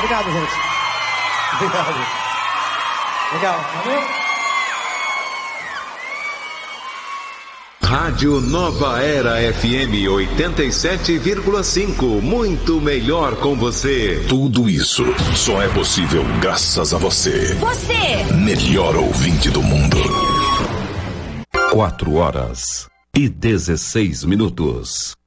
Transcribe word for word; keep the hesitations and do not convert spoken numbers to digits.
Obrigado, gente. Obrigado. Legal, valeu? Rádio Nova Era F M oitenta e sete vírgula cinco. Muito melhor com você. Tudo isso só é possível graças a você. Você! Melhor ouvinte do mundo. Quatro horas e dezesseis minutos.